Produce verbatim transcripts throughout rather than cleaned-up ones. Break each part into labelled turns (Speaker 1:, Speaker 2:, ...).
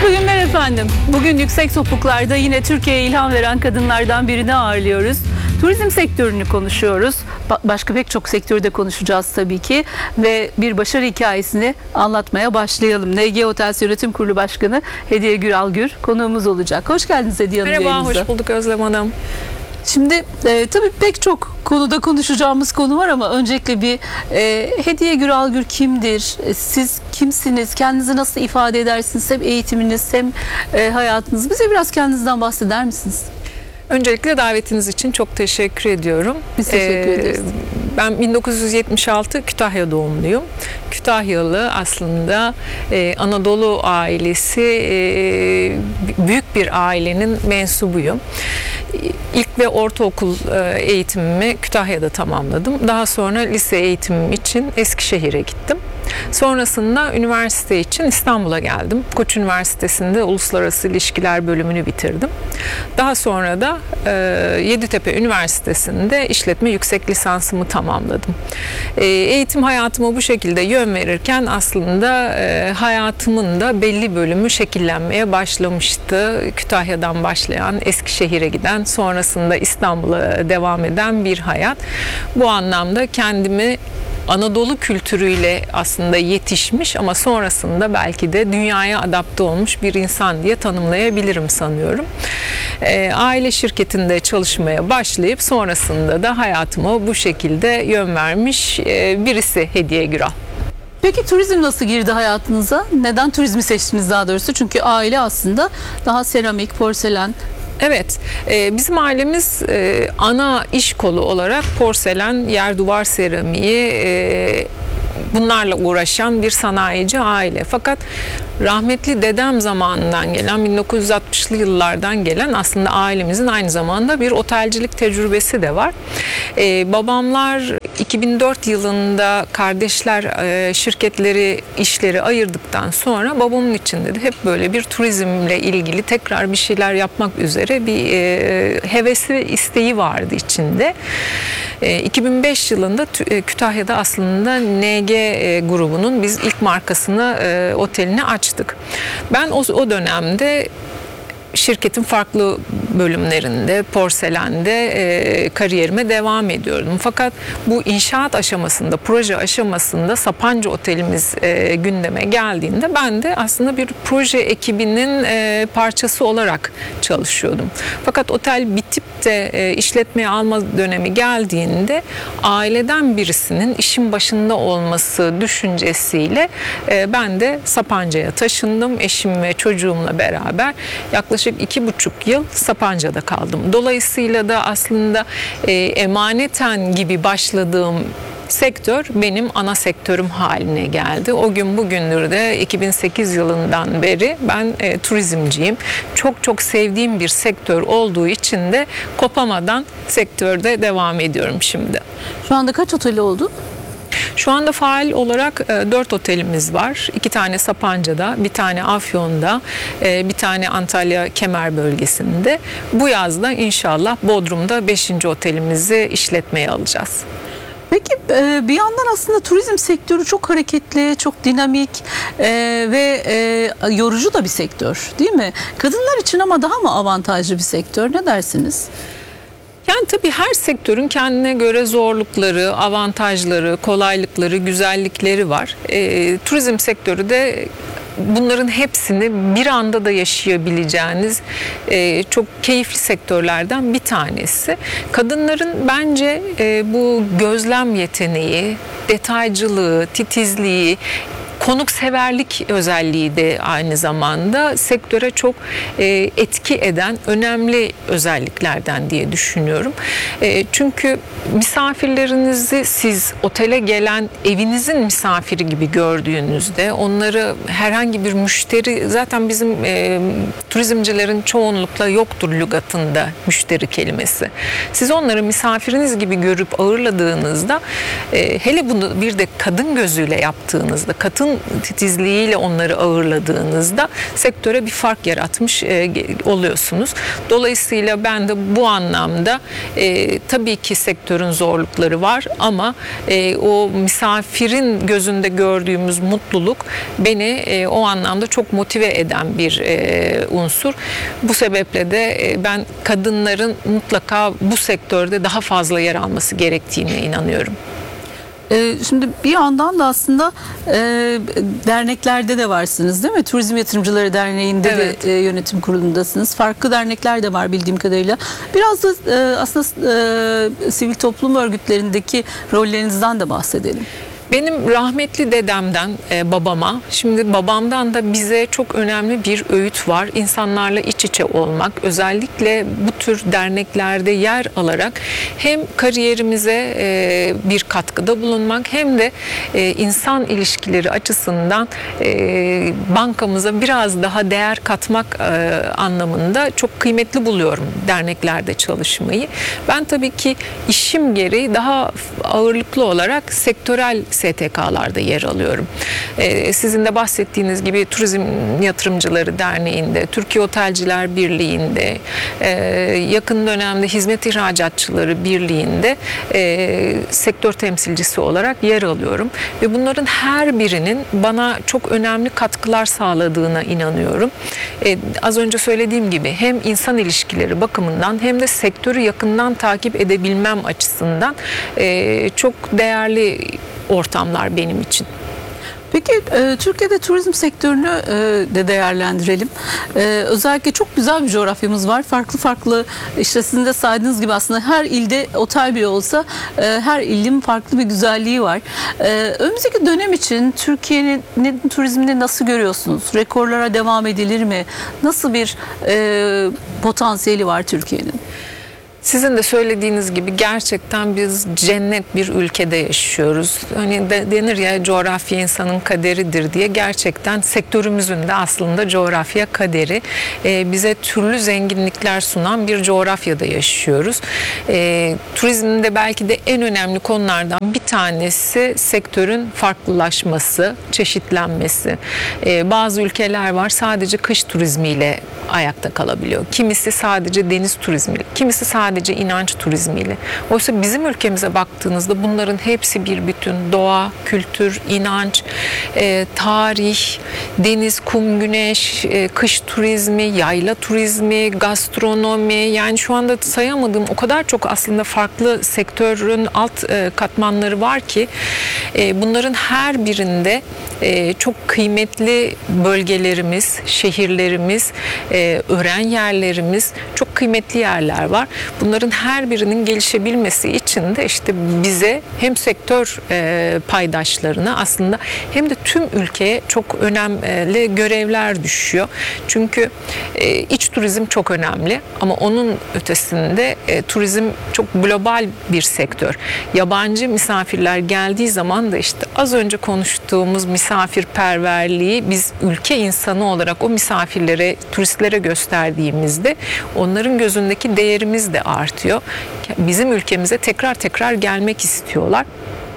Speaker 1: Mutlu günler efendim. Bugün Yüksek Topuklar'da yine Türkiye'ye ilham veren kadınlardan birini ağırlıyoruz. Turizm sektörünü konuşuyoruz. Ba- başka pek çok sektörü de konuşacağız tabii ki. Ve bir başarı hikayesini anlatmaya başlayalım. N G Hotels Yönetim Kurulu Başkanı Hediye Güralgür konuğumuz olacak. Hoş geldiniz Hediye Hanım.
Speaker 2: Merhaba,
Speaker 1: yayınımıza.
Speaker 2: hoş bulduk Özlem Hanım.
Speaker 1: Şimdi e, tabii pek çok konuda konuşacağımız konu var ama öncelikle bir e, Hediye Güralgür kimdir? E, siz kimsiniz? Kendinizi nasıl ifade edersiniz? Hem eğitiminiz hem e, hayatınız. Bize biraz kendinizden bahseder misiniz?
Speaker 2: Öncelikle davetiniz için çok teşekkür ediyorum.
Speaker 1: Biz teşekkür
Speaker 2: Ee,
Speaker 1: ederiz.
Speaker 2: Ben bin dokuz yüz yetmiş altı Kütahya doğumluyum. Kütahyalı aslında e, Anadolu ailesi, e, büyük bir ailenin mensubuyum. İlk ve ortaokul e, eğitimimi Kütahya'da tamamladım. Daha sonra lise eğitimim için Eskişehir'e gittim. Sonrasında üniversite için İstanbul'a geldim. Koç Üniversitesi'nde Uluslararası İlişkiler bölümünü bitirdim. Daha sonra da e, Yeditepe Üniversitesi'nde işletme yüksek lisansımı tamamladım. E, eğitim hayatıma bu şekilde yön verirken aslında e, hayatımın da belli bölümü şekillenmeye başlamıştı. Kütahya'dan başlayan, Eskişehir'e giden, sonrasında İstanbul'a devam eden bir hayat. Bu anlamda kendimi Anadolu kültürüyle aslında yetişmiş ama sonrasında belki de dünyaya adapte olmuş bir insan diye tanımlayabilirim sanıyorum. E, aile şirketinde çalışmaya başlayıp sonrasında da hayatıma bu şekilde yön vermiş e, birisi Hediye Güral.
Speaker 1: Peki turizm nasıl girdi hayatınıza? Neden turizmi seçtiniz daha doğrusu? Çünkü aile aslında daha seramik, porselen.
Speaker 2: Evet, e, bizim ailemiz e, ana iş kolu olarak porselen, yer duvar seramiği, e, bunlarla uğraşan bir sanayici aile. Fakat rahmetli dedem zamanından gelen, bin dokuz yüz altmışlı yıllardan gelen aslında ailemizin aynı zamanda bir otelcilik tecrübesi de var. Ee, babamlar iki bin dört yılında kardeşler e, şirketleri, işleri ayırdıktan sonra babamın içinde de hep böyle bir turizmle ilgili tekrar bir şeyler yapmak üzere bir e, hevesi, isteği vardı içinde. E, iki bin beş yılında e, Kütahya'da aslında N G e, grubunun biz ilk markasını, e, otelini açtık. Ben o, o dönemde şirketin farklı bölümlerinde, porselende e, kariyerime devam ediyordum. Fakat bu inşaat aşamasında, proje aşamasında Sapanca Otelimiz e, gündeme geldiğinde ben de aslında bir proje ekibinin e, parçası olarak çalışıyordum. Fakat otel bitip de e, işletmeye alma dönemi geldiğinde aileden birisinin işin başında olması düşüncesiyle e, ben de Sapanca'ya taşındım. Eşim ve çocuğumla beraber yaklaşık iki buçuk yıl Sapanca'da kaldım. Dolayısıyla da aslında e, emaneten gibi başladığım sektör benim ana sektörüm haline geldi. O gün bugündür de iki bin sekiz yılından beri ben e, turizmciyim. Çok çok sevdiğim bir sektör olduğu için de kopamadan sektörde devam ediyorum şimdi.
Speaker 1: Şu anda kaç otel oldu?
Speaker 2: Şu anda faal olarak e, dört otelimiz var. İki tane Sapanca'da, bir tane Afyon'da, e, bir tane Antalya Kemer bölgesinde. Bu yazda inşallah Bodrum'da beşinci otelimizi işletmeye alacağız.
Speaker 1: Peki bir yandan aslında turizm sektörü çok hareketli, çok dinamik e, ve e, yorucu da bir sektör, değil mi? Kadınlar için ama daha mı avantajlı bir sektör? Ne dersiniz?
Speaker 2: Yani tabii her sektörün kendine göre zorlukları, avantajları, kolaylıkları, güzellikleri var. E, turizm sektörü de bunların hepsini bir anda da yaşayabileceğiniz e, çok keyifli sektörlerden bir tanesi. Kadınların bence e, bu gözlem yeteneği, detaycılığı, titizliği, konukseverlik özelliği de aynı zamanda sektöre çok e, etki eden önemli özelliklerden diye düşünüyorum. E, çünkü misafirlerinizi siz otele gelen evinizin misafiri gibi gördüğünüzde onları herhangi bir müşteri, zaten bizim e, turizmcilerin çoğunlukla yoktur lügatında müşteri kelimesi. Siz onları misafiriniz gibi görüp ağırladığınızda e, hele bunu bir de kadın gözüyle yaptığınızda, kadın yoğun titizliğiyle onları ağırladığınızda sektöre bir fark yaratmış e, oluyorsunuz. Dolayısıyla ben de bu anlamda e, tabii ki sektörün zorlukları var ama e, o misafirin gözünde gördüğümüz mutluluk beni e, o anlamda çok motive eden bir e, unsur. Bu sebeple de e, ben kadınların mutlaka bu sektörde daha fazla yer alması gerektiğine inanıyorum.
Speaker 1: Şimdi bir yandan da aslında e, derneklerde de varsınız değil mi? Turizm Yatırımcıları Derneği'nde
Speaker 2: evet.
Speaker 1: de e, yönetim kurulundasınız. Farklı dernekler de var bildiğim kadarıyla. Biraz da e, aslında e, sivil toplum örgütlerindeki rollerinizden de bahsedelim.
Speaker 2: Benim rahmetli dedemden e, babama, şimdi babamdan da bize çok önemli bir öğüt var. İnsanlarla iç içe olmak, özellikle bu tür derneklerde yer alarak hem kariyerimize e, bir katkıda bulunmak hem de e, insan ilişkileri açısından e, bankamıza biraz daha değer katmak e, anlamında çok kıymetli buluyorum derneklerde çalışmayı. Ben tabii ki işim gereği daha ağırlıklı olarak sektörel S T K'larda yer alıyorum. Ee, sizin de bahsettiğiniz gibi Turizm Yatırımcıları Derneği'nde, Türkiye Otelciler Birliği'nde, e, yakın dönemde Hizmet İhracatçıları Birliği'nde e, sektör temsilcisi olarak yer alıyorum. Ve bunların her birinin bana çok önemli katkılar sağladığına inanıyorum. E, az önce söylediğim gibi hem insan ilişkileri bakımından hem de sektörü yakından takip edebilmem açısından e, çok değerli ortamlar benim için.
Speaker 1: Peki e, Türkiye'de turizm sektörünü e, de değerlendirelim. E, özellikle çok güzel bir coğrafyamız var. Farklı farklı, işte sizin de saydığınız gibi aslında her ilde otel bile olsa e, her ilin farklı bir güzelliği var. E, önümüzdeki dönem için Türkiye'nin turizmini nasıl görüyorsunuz? Rekorlara devam edilir mi? Nasıl bir e, potansiyeli var Türkiye'nin?
Speaker 2: Sizin de söylediğiniz gibi gerçekten biz cennet bir ülkede yaşıyoruz. Hani de, denir ya coğrafya insanın kaderidir diye, gerçekten sektörümüzün de aslında coğrafya kaderi. Ee, bize türlü zenginlikler sunan bir coğrafyada yaşıyoruz. Ee, turizmin de belki de en önemli konulardan bir tanesi sektörün farklılaşması, çeşitlenmesi. Ee, bazı ülkeler var sadece kış turizmiyle ayakta kalabiliyor. Kimisi sadece deniz turizmiyle, kimisi sadece sadece inanç turizmiyle. Oysa bizim ülkemize baktığınızda bunların hepsi bir bütün. Doğa, kültür, inanç, e, tarih, deniz, kum, güneş, e, kış turizmi, yayla turizmi, gastronomi, yani şu anda sayamadığım o kadar çok aslında farklı sektörün alt e, katmanları var ki e, bunların her birinde e, çok kıymetli bölgelerimiz, şehirlerimiz, e, öğren yerlerimiz, çok kıymetli yerler var. Bunların her birinin gelişebilmesi için de işte bize hem sektör e, paydaşlarına aslında hem de tüm ülkeye çok önemli görevler düşüyor. Çünkü e, iç turizm çok önemli ama onun ötesinde e, turizm çok global bir sektör. Yabancı misafirler geldiği zaman da işte az önce konuştuğumuz misafirperverliği biz ülke insanı olarak o misafirlere, turistlere gösterdiğimizde onların gözündeki değerimiz de artıyor. Bizim ülkemize tekrar tekrar gelmek istiyorlar.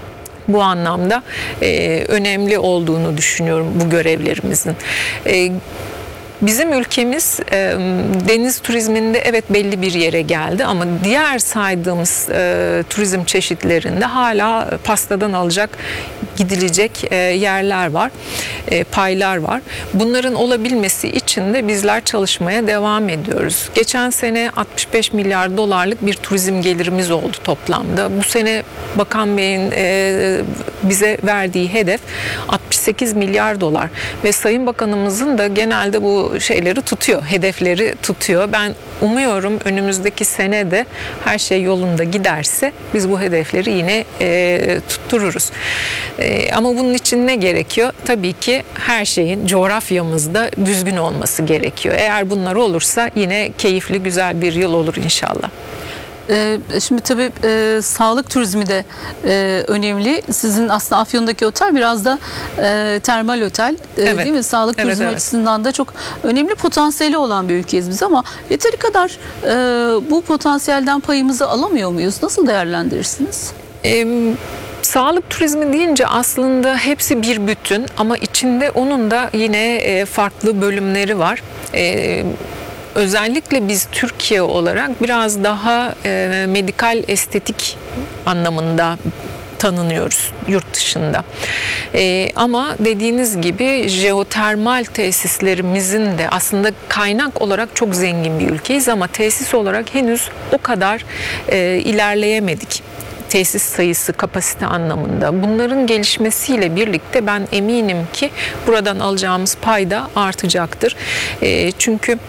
Speaker 2: Bu anlamda e, önemli olduğunu düşünüyorum bu görevlerimizin. E, Bizim ülkemiz e, deniz turizminde evet belli bir yere geldi ama diğer saydığımız e, turizm çeşitlerinde hala pastadan alacak, gidilecek e, yerler var, e, paylar var. Bunların olabilmesi için de bizler çalışmaya devam ediyoruz. Geçen sene altmış beş milyar dolarlık bir turizm gelirimiz oldu toplamda. Bu sene Bakan Bey'in e, bize verdiği hedef altmış sekiz milyar dolar ve Sayın Bakanımızın da genelde bu şeyleri tutuyor, hedefleri tutuyor. Ben umuyorum önümüzdeki sene de her şey yolunda giderse biz bu hedefleri yine e, tuttururuz. E, ama bunun için ne gerekiyor? Tabii ki her şeyin coğrafyamızda düzgün olması gerekiyor. Eğer bunlar olursa yine keyifli, güzel bir yıl olur inşallah.
Speaker 1: Ee, şimdi tabii e, sağlık turizmi de e, önemli. Sizin aslında Afyon'daki otel biraz da e, termal otel e,
Speaker 2: evet.
Speaker 1: değil mi? Sağlık
Speaker 2: evet,
Speaker 1: turizmi
Speaker 2: evet. açısından
Speaker 1: da çok önemli potansiyeli olan bir ülkeyiz biz ama yeteri kadar e, bu potansiyelden payımızı alamıyor muyuz? Nasıl değerlendirirsiniz?
Speaker 2: Evet. Sağlık turizmi deyince aslında hepsi bir bütün ama içinde onun da yine e, farklı bölümleri var. E, özellikle biz Türkiye olarak biraz daha e, medikal estetik anlamında tanınıyoruz yurt dışında. Ee, ama dediğiniz gibi jeotermal tesislerimizin de aslında kaynak olarak çok zengin bir ülkeyiz ama tesis olarak henüz o kadar e, ilerleyemedik. Tesis sayısı, kapasite anlamında. Bunların gelişmesiyle birlikte ben eminim ki buradan alacağımız pay da artacaktır. E, çünkü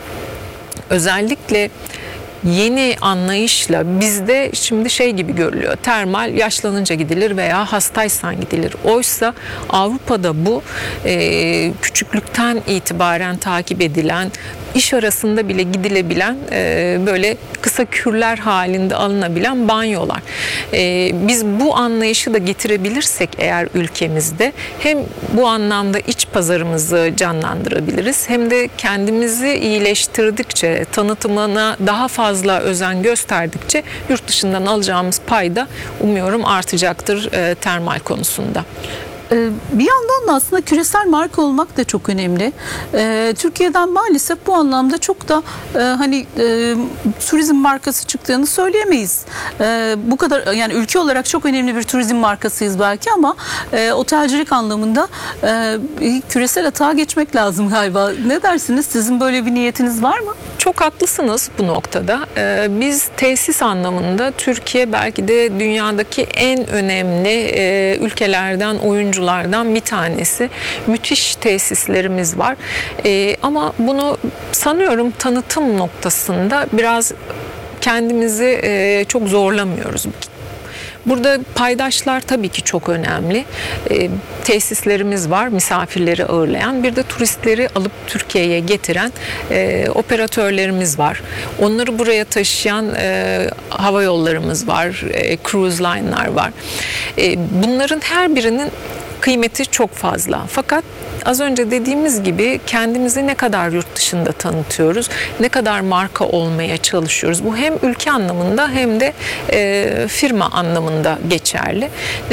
Speaker 2: özellikle yeni anlayışla bizde şimdi şey gibi görülüyor. Termal yaşlanınca gidilir veya hastaysan gidilir. Oysa Avrupa'da bu e, küçüklükten itibaren takip edilen, iş arasında bile gidilebilen e, böyle kısa kürler halinde alınabilen banyolar. E, biz bu anlayışı da getirebilirsek eğer ülkemizde hem bu anlamda iç pazarımızı canlandırabiliriz hem de kendimizi iyileştirdikçe, tanıtımına daha fazla özen gösterdikçe yurt dışından alacağımız pay da umuyorum artacaktır e, termal konusunda.
Speaker 1: Bir yandan da aslında küresel marka olmak da çok önemli. Ee, Türkiye'den maalesef bu anlamda çok da e, hani e, turizm markası çıktığını söyleyemeyiz. E, bu kadar yani ülke olarak çok önemli bir turizm markasıyız belki ama e, otelcilik anlamında e, küresel atağa geçmek lazım galiba. Ne dersiniz? Sizin böyle bir niyetiniz var mı?
Speaker 2: Çok haklısınız bu noktada. Ee, biz tesis anlamında Türkiye belki de dünyadaki en önemli e, ülkelerden, oyunculardan bir tanesi. Müthiş tesislerimiz var. E, ama bunu sanıyorum tanıtım noktasında biraz kendimizi e, çok zorlamıyoruz. Burada paydaşlar tabii ki çok önemli. E, tesislerimiz var, misafirleri ağırlayan. Bir de turistleri alıp Türkiye'ye getiren e, operatörlerimiz var. Onları buraya taşıyan e, hava yollarımız var, e, cruise line'lar var. E, bunların her birinin kıymeti çok fazla. Fakat az önce dediğimiz gibi kendimizi ne kadar yurt dışında tanıtıyoruz, ne kadar marka olmaya çalışıyoruz. Bu hem ülke anlamında hem de e, firma anlamında geçerli.